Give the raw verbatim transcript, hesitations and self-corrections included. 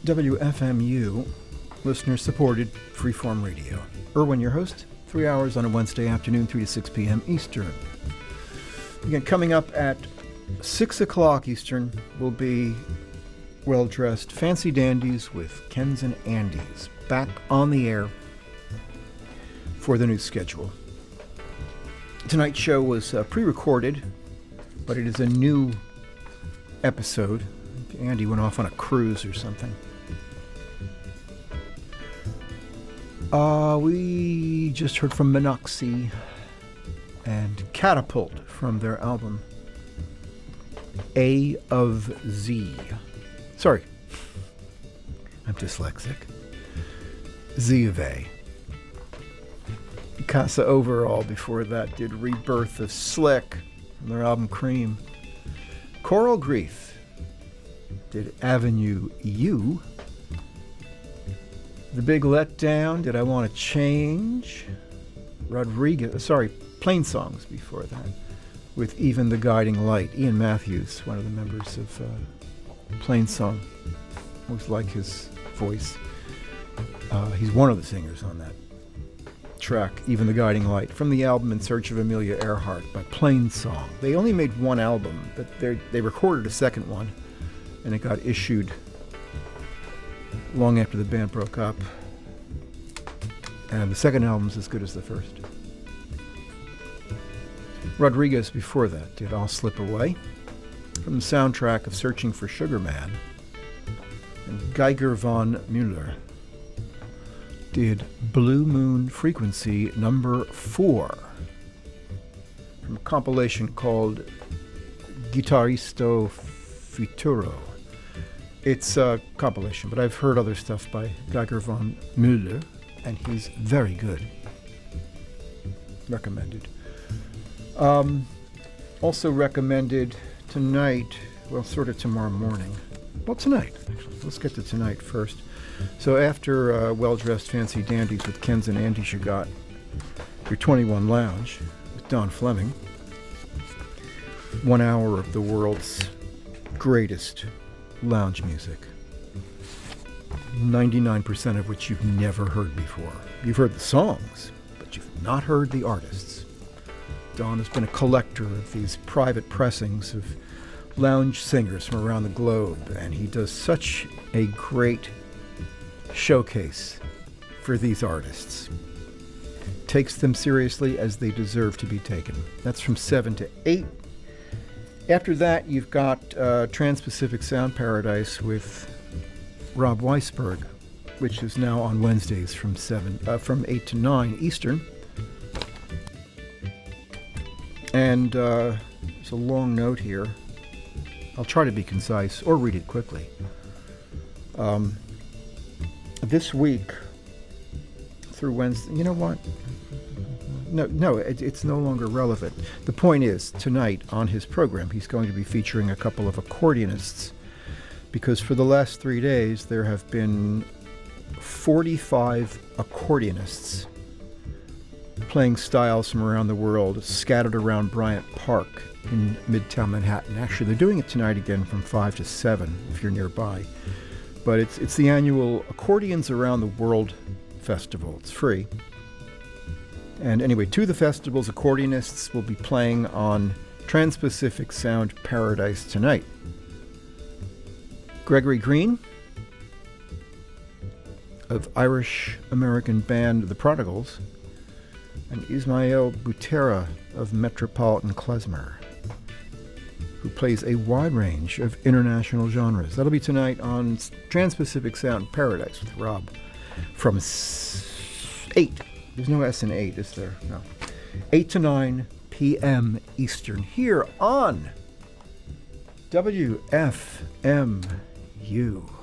W F M U, listener-supported freeform radio. Irwin, your host, three hours on a Wednesday afternoon, three to six p.m. Eastern. Again, coming up at six o'clock Eastern will be well-dressed fancy dandies with Kens and Andys back on the air for the new schedule. Tonight's show was uh, pre-recorded, but it is a new episode. Andy went off on a cruise or something. Uh, we just heard from Monoxy and Catapult from their album A of Z. Sorry, I'm dyslexic. Z of A. Casa Overall before that did Rebirth of Slick from their album Cream. Coral Grief did Avenue U. The Big Letdown did I Want to Change. Rodriguez, sorry, Plain Songs before that with Even the Guiding Light. Ian Matthews, one of the members of uh, Plain Song. Always like his voice. Uh, he's one of the singers on that track, Even the Guiding Light, from the album In Search of Amelia Earhart by Plain Song. They only made one album, but they recorded a second one, and it got issued long after the band broke up. And the second album's as good as the first. Rodriguez before that did I'll Slip Away from the soundtrack of Searching for Sugar Man. And Geiger von Müller did Blue Moon Frequency number four from a compilation called Guitaristo Futuro. It's a compilation, but I've heard other stuff by Geiger von Müller, and he's very good. Recommended. Um, also recommended tonight, well, sort of tomorrow morning. Well, tonight, actually. Let's get to tonight first. So after uh, Well-Dressed Fancy Dandies with Kens and Andys, you got your twenty-one Lounge with Don Fleming. One hour of the world's greatest lounge music. ninety-nine percent of which you've never heard before. You've heard the songs, but you've not heard the artists. Don has been a collector of these private pressings of lounge singers from around the globe, and he does such a great showcase for these artists. Takes them seriously as they deserve to be taken. That's from seven to eight. After that, you've got uh, Trans-Pacific Sound Paradise with Rob Weisberg, which is now on Wednesdays from seven, uh, from eight to nine Eastern. And uh, there's a long note here. I'll try to be concise or read it quickly. Um, this week, through Wednesday, you know what? No, no, it, it's no longer relevant. The point is, tonight on his program, he's going to be featuring a couple of accordionists, because for the last three days, there have been forty-five accordionists playing styles from around the world, scattered around Bryant Park in Midtown Manhattan. Actually, they're doing it tonight again from five to seven, if you're nearby. But it's it's the annual Accordions Around the World Festival. It's free. And anyway, to the festivals, accordionists will be playing on Trans-Pacific Sound Paradise tonight. Gregory Green of Irish-American band The Prodigals, and Ismael Butera of Metropolitan Klezmer, who plays a wide range of international genres. That'll be tonight on Trans-Pacific Sound Paradise with Rob from eight. There's no S in eight, is there? No. eight to nine p.m. Eastern here on W F M U.